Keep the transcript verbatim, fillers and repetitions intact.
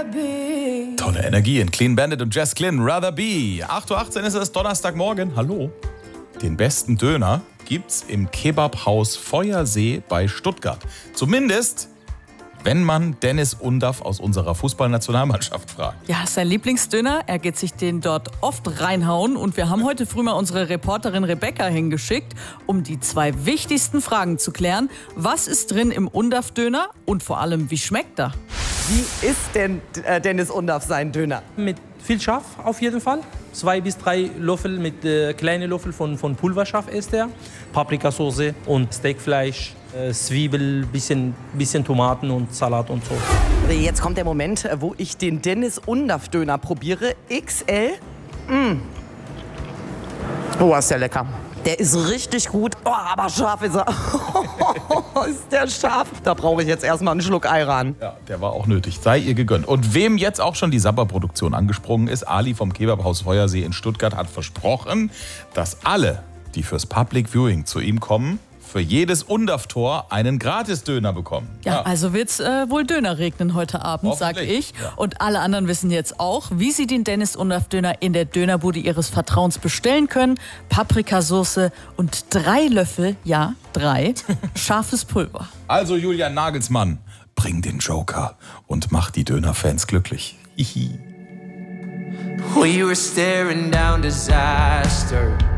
Tolle Energie in Clean Bandit und Jess Glynn, Rather Be. acht Uhr achtzehn ist es, Donnerstagmorgen. Hallo. Den besten Döner gibt's im Kebabhaus Feuersee bei Stuttgart. Zumindest, wenn man Dennis Undaff aus unserer Fußballnationalmannschaft fragt. Ja, sein Lieblingsdöner. Er geht sich den dort oft reinhauen. Und wir haben heute früh mal unsere Reporterin Rebecca hingeschickt, um die zwei wichtigsten Fragen zu klären. Was ist drin im Undaff-Döner und vor allem, wie schmeckt er? Wie ist denn äh, Dennis Undaff sein Döner? Mit viel Schaf auf jeden Fall. Zwei bis drei Löffel mit äh, kleinen Löffel von, von Pulverschaf ist er. Paprikasauce und Steakfleisch, äh, Zwiebel, bisschen, bisschen Tomaten und Salat und so. Jetzt kommt der Moment, wo ich den Dennis Undaff Döner probiere. X L. Mm. Oh, ist der lecker. Der ist richtig gut. Oh, aber scharf ist er. Ist der scharf? Da brauche ich jetzt erstmal einen Schluck Ayran. Ja, der war auch nötig. Sei ihr gegönnt. Und wem jetzt auch schon die Sabber-Produktion angesprungen ist, Ali vom Kebabhaus Feuersee in Stuttgart hat versprochen, dass alle, die fürs Public Viewing zu ihm kommen, für jedes Undaff-Tor einen Gratis-Döner bekommen. Ja, ja. Also wird's äh, wohl Döner regnen heute Abend, sag ich. Ja. Und alle anderen wissen jetzt auch, wie sie den Dennis Undaff-Döner in der Dönerbude ihres Vertrauens bestellen können. Paprikasauce und drei Löffel, ja, drei, scharfes Pulver. Also Julian Nagelsmann, bring den Joker und mach die Dönerfans glücklich. Hihi. We were staring down disaster.